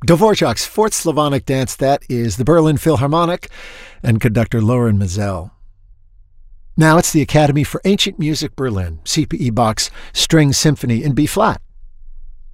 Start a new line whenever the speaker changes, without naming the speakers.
Dvorak's Fourth Slavonic Dance, that is the Berlin Philharmonic and conductor Loren Maazel. Now it's the Academy for Ancient Music Berlin, CPE Bach's String Symphony in B-flat.